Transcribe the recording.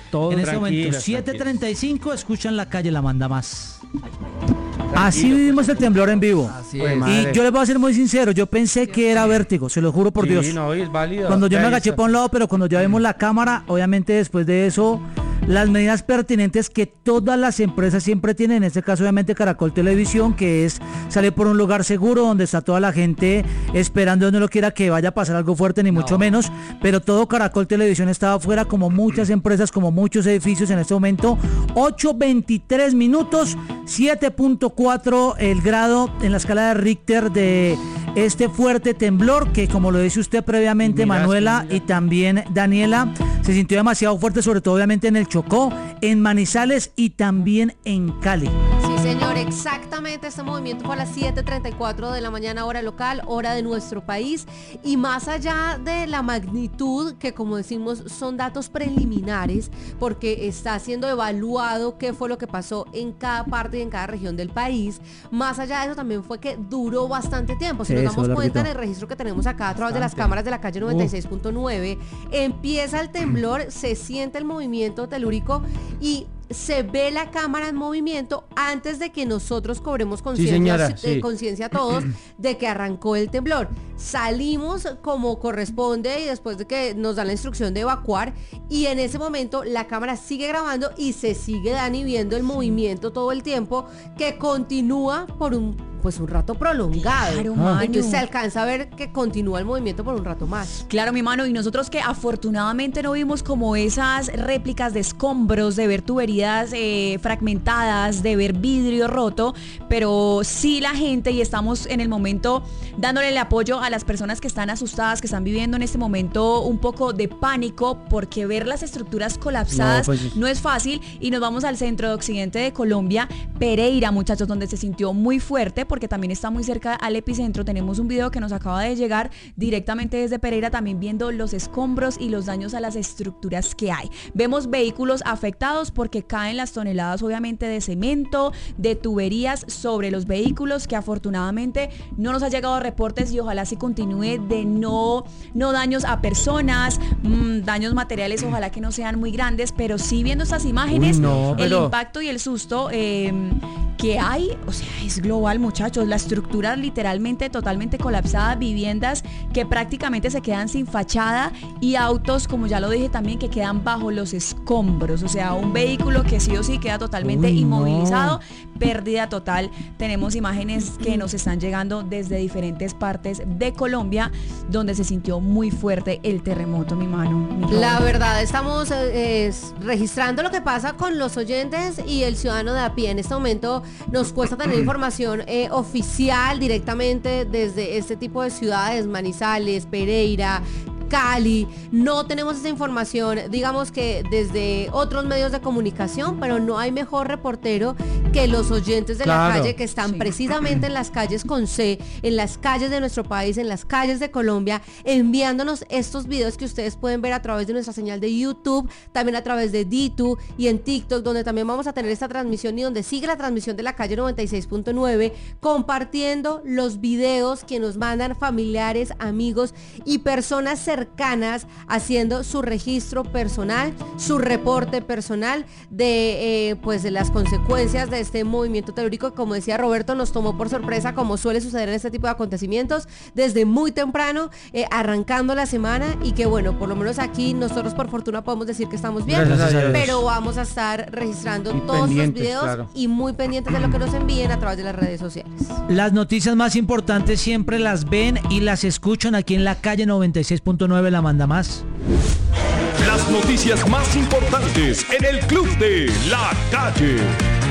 todo en ese momento, 7:35, escuchan La Calle la Manda Más. Así vivimos el temblor en vivo. Así es. Y yo les voy a ser muy sincero, yo pensé que era vértigo, se lo juro por Dios. No, es válido. Cuando yo me agaché para un lado, pero cuando ya vimos la cámara, obviamente después de eso, las medidas pertinentes que todas las empresas siempre tienen, en este caso obviamente Caracol Televisión, que es salir por un lugar seguro donde está toda la gente esperando, donde no quiera que vaya a pasar algo fuerte, ni mucho menos, pero todo Caracol Televisión estaba afuera, como muchas empresas, como muchos edificios en este momento. 8:23 minutos, 7.4 el grado en la escala de Richter de este fuerte temblor, que como lo dice usted previamente, Manuela y también Daniela, se sintió demasiado fuerte, sobre todo obviamente en el Chocó, en Manizales y también en Cali. Sí, señor, exactamente. Este movimiento fue a las 7:34 de la mañana, hora local, hora de nuestro país. Y más allá de la magnitud, que como decimos son datos preliminares, porque está siendo evaluado qué fue lo que pasó en cada parte y en cada región del país, más allá de eso también fue que duró bastante tiempo. Si nos damos cuenta en el registro que tenemos acá a través de las cámaras de la calle 96.9, empieza el temblor, se siente el movimiento telúrico y se ve la cámara en movimiento antes de que nosotros cobremos conciencia todos de que arrancó el temblor. Salimos como corresponde y después de que nos dan la instrucción de evacuar, y en ese momento la cámara sigue grabando y se sigue, Dani, viendo el movimiento todo el tiempo, que continúa por un rato prolongado. Claro, entonces se alcanza a ver que continúa el movimiento por un rato más. Claro, mi mano, y nosotros que afortunadamente no vimos como esas réplicas de escombros, de ver tuberías fragmentadas, de ver vidrio roto, pero sí la gente, y estamos en el momento dándole el apoyo a las personas que están asustadas, que están viviendo en este momento un poco de pánico, porque ver las estructuras colapsadas no es fácil. Y nos vamos al centro de occidente de Colombia, Pereira, muchachos, donde se sintió muy fuerte, porque también está muy cerca al epicentro. Tenemos un video que nos acaba de llegar directamente desde Pereira, también viendo los escombros y los daños a las estructuras que hay. Vemos vehículos afectados porque caen las toneladas, obviamente, de cemento, de tuberías sobre los vehículos, que afortunadamente no nos ha llegado reportes, y ojalá sí continúe de no daños a personas, daños materiales, ojalá que no sean muy grandes, pero sí viendo estas imágenes, el impacto y el susto que hay, o sea, es global, muchachos. La estructura literalmente totalmente colapsada, viviendas que prácticamente se quedan sin fachada y autos, como ya lo dije también, que quedan bajo los escombros. O sea, un vehículo que sí o sí queda totalmente inmovilizado, pérdida total. Tenemos imágenes que nos están llegando desde diferentes partes de Colombia, donde se sintió muy fuerte el terremoto, mi mano. La verdad, estamos registrando lo que pasa con los oyentes y el ciudadano de a pie. En este momento nos cuesta tener información oficial directamente desde este tipo de ciudades, Manizales, Pereira, Cali. No tenemos esa información, digamos que desde otros medios de comunicación, pero no hay mejor reportero que los oyentes de la calle, que están precisamente en las calles con C, en las calles de nuestro país, en las calles de Colombia, enviándonos estos videos que ustedes pueden ver a través de nuestra señal de YouTube, también a través de D2 y en TikTok, donde también vamos a tener esta transmisión y donde sigue la transmisión de la calle 96.9, compartiendo los videos que nos mandan familiares, amigos y personas cercanas, haciendo su registro personal, su reporte personal de las consecuencias de este movimiento telúrico que, como decía Roberto, nos tomó por sorpresa, como suele suceder en este tipo de acontecimientos, desde muy temprano, arrancando la semana, y que bueno, por lo menos aquí nosotros por fortuna podemos decir que estamos bien, pero vamos a estar registrando todos los videos y muy pendientes de lo que nos envíen a través de las redes sociales. Las noticias más importantes siempre las ven y las escuchan aquí en la calle 96.9 La Manda Más. Las noticias más importantes en el Club de La Calle.